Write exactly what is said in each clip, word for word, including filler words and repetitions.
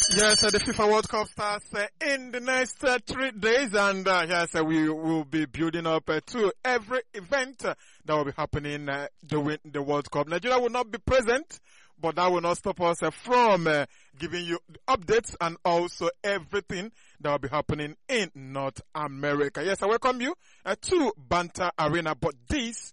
Yes, uh, the FIFA World Cup starts uh, in the next uh, three days, and uh, yes, uh, we will be building up uh, to every event uh, that will be happening uh, during the World Cup. Nigeria will not be present, but that will not stop us uh, from uh, giving you updates and also everything that will be happening in North America. Yes, I welcome you uh, to Banter Arena, but this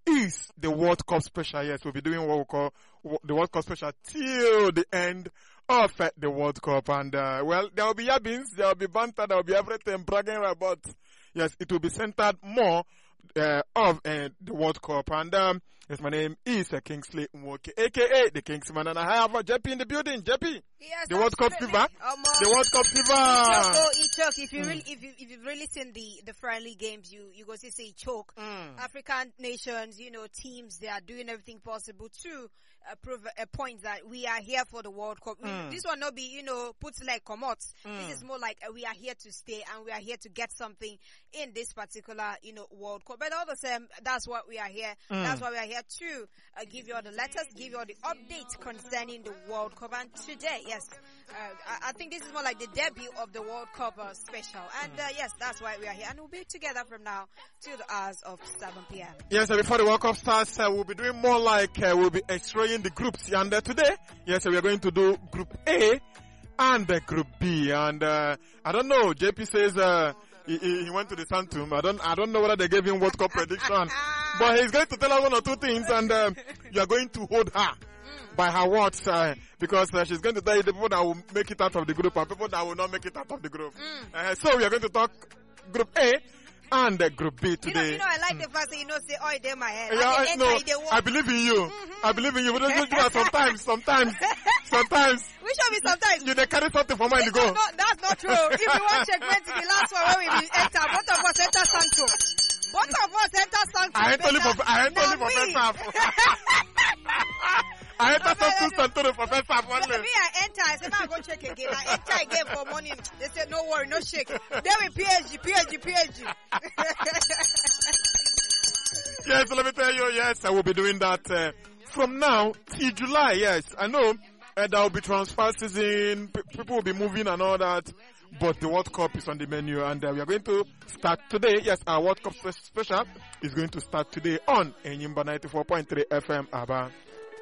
is the World Cup special. Yes, we'll be doing what we call the World Cup special till the end of uh, the World Cup. And, uh, well, there will be yabbings, there will be banter, there will be everything bragging about. Yes, it will be centered more uh, of uh, the World Cup. And, um, yes, my name is uh, Kingsley Nwoke, a k a the Kingsman. And I have uh, J P in the building. J P, yes, the World Cup fever. Um, uh, the World Cup fever. Oh, it choke. If you really, if you, if you've really seen the, the friendly games, you, you go to say choke. Mm. African nations, you know, teams, they are doing everything possible to uh, prove a point that we are here for the World Cup. Mm. This will not be, you know, put like comots. Mm. This is more like uh, we are here to stay and we are here to get something in this particular, you know, World Cup. But all the same, that's what we are here. Mm. That's why we are here to uh, give you all the letters, give you all the updates concerning the World Cup. And today, yes, uh, I, I think this is more like the debut of the World Cup uh, special. And uh, yes, that's why we are here. And we'll be together from now till the hours of seven p m Yes, uh, before the World Cup starts, uh, we'll be doing more like uh, we'll be extracting the groups. And uh, today, yes, uh, we are going to do Group A and uh, Group B. And uh, I don't know, J P says uh, he, he went to the Santum. I don't I don't know whether they gave him World Cup prediction. But he's going to tell us one or two things, and uh, you are going to hold her by her words, uh, because uh, she's going to tell you the people that will make it out of the group and people that will not make it out of the group. Mm. Uh, so we are going to talk Group A and uh, Group B today. You know, you know I like mm. the fact that you know say, oh, they're my head. Yeah, I, no, I believe in you. Mm-hmm. I believe in you. But don't do that sometimes, sometimes, sometimes. Which of it sometimes? You they carry something for mine to go. No, that's not true. If you want checkmate to the last one when we enter, both of us enter Sancho. Both of us enter Sancho. I enter only for, I enter only for first half. I enter Sancho Santo for first half only. Me, I enter. I said, I'm going to check again. I enter again for morning. They said, no worry, no shake. Then we P S G, P S G, P S G. Yes, let me tell you, yes, I will be doing that uh, from now till July. Yes, I know uh, there will be transfer season. P- people will be moving and all that. But the World Cup is on the menu, and uh, we are going to start today. Yes, our World Cup special is going to start today on Enyimba ninety-four point three F M Aba.